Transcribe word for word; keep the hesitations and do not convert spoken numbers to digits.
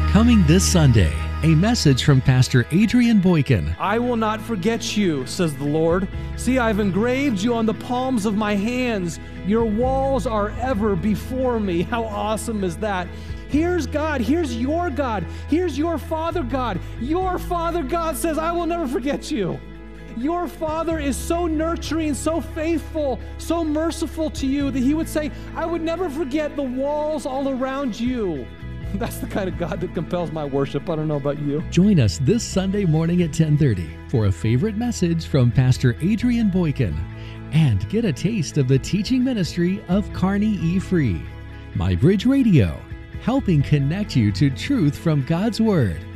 Coming this Sunday, a message from Pastor Adrian Boykin. I will not forget you, says the Lord. See, I've engraved you on the palms of my hands. Your walls are ever before me. How awesome is that? Here's God. Here's your God. Here's your Father God. Your Father God says, I will never forget you. Your Father is so nurturing, so faithful, so merciful to you that he would say, I would never forget the walls all around you. That's the kind of God that compels my worship. I don't know about you. Join us this Sunday morning at ten thirty for a favorite message from Pastor Adrian Boykin and get a taste of the teaching ministry of Carney E. Free. My Bridge Radio, helping connect you to truth from God's Word.